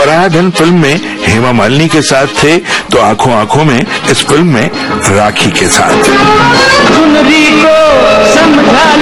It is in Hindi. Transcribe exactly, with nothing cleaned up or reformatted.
परायधन फिल्म में हेमा मालिनी के साथ थे तो आंखों आंखों में इस फिल्म में राखी के साथ। सुनरी को समझा